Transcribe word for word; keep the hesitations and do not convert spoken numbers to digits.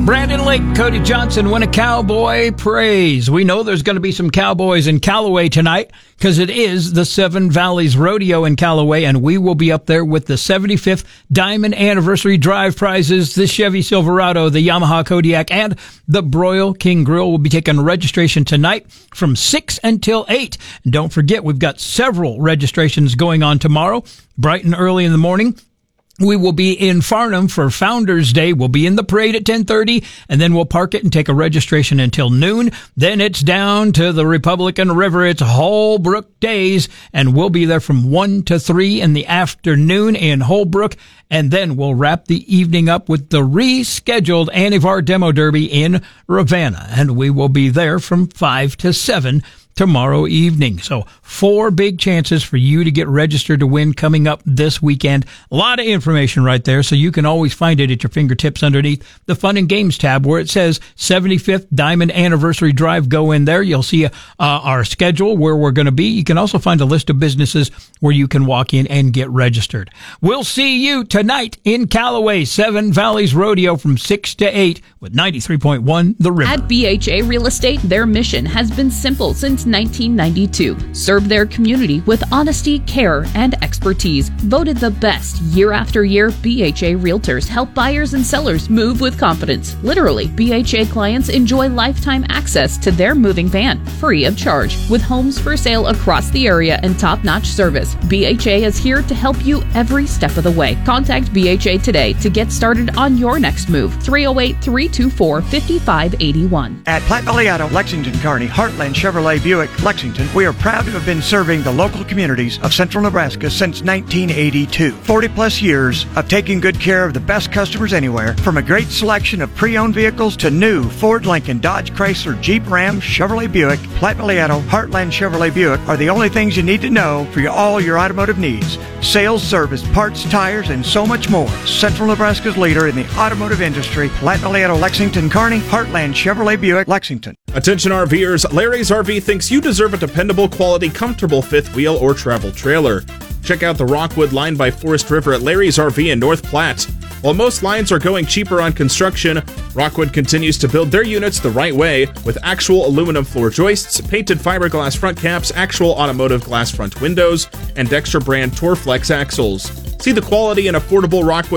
Brandon Lake, Cody Johnson, When a Cowboy Prays. We know there's going to be some cowboys in Callaway tonight because it is the Seven Valleys Rodeo in Callaway, and we will be up there with the seventy-fifth Diamond Anniversary Drive prizes, the Chevy Silverado, the Yamaha Kodiak, and the Broil King Grill. Will be taking registration tonight from six until eight. And don't forget, we've got several registrations going on tomorrow, bright and early in the morning. We will be in Farnham for Founders Day. We'll be in the parade at ten thirty, and then we'll park it and take a registration until noon. Then it's down to the Republican River. It's Holbrook Days, and we'll be there from one to three in the afternoon in Holbrook. And then we'll wrap the evening up with the rescheduled Anivar Demo Derby in Ravenna. And we will be there from five to seven tomorrow evening. So four big chances for you to get registered to win coming up this weekend. A lot of information right there, so you can always find it at your fingertips underneath the Fun and Games tab where it says seventy-fifth Diamond Anniversary Drive. Go in there. You'll see uh, our schedule, where we're going to be. You can also find a list of businesses where you can walk in and get registered. We'll see you tonight in Callaway, Seven Valleys Rodeo from six to eight with ninety-three point one The River. At B H A Real Estate, their mission has been simple since nineteen ninety-two. Serve their community with honesty, care, and expertise. Voted the best year after year, B H A Realtors help buyers and sellers move with confidence. Literally, B H A clients enjoy lifetime access to their moving van, free of charge. With homes for sale across the area and top-notch service, B H A is here to help you every step of the way. Contact B H A today to get started on your next move. three oh eight, three two four, five five eight one. At Platte Valley Auto, Lexington, Kearney, Heartland Chevrolet Buick, Lexington, we are proud to have been serving the local communities of central Nebraska since nineteen eighty-two. forty plus years of taking good care of the best customers anywhere, from a great selection of pre-owned vehicles to new Ford, Lincoln, Dodge, Chrysler, Jeep, Ram, Chevrolet Buick. Platte Valley Auto, Heartland Chevrolet Buick are the only things you need to know for your, all your automotive needs. Sales, service, parts, tires, and so much more. Central Nebraska's leader in the automotive industry. Platte Valley Auto, Lexington, Kearney, Heartland Chevrolet Buick, Lexington. Attention RVers, Larry's R V thinks you deserve a dependable, quality, comfortable fifth wheel or travel trailer. Check out the Rockwood line by Forest River at Larry's R V in North Platte. While most lines are going cheaper on construction, Rockwood continues to build their units the right way with actual aluminum floor joists, painted fiberglass front caps, actual automotive glass front windows, and Dexter brand Torflex axles. See the quality and affordable Rockwood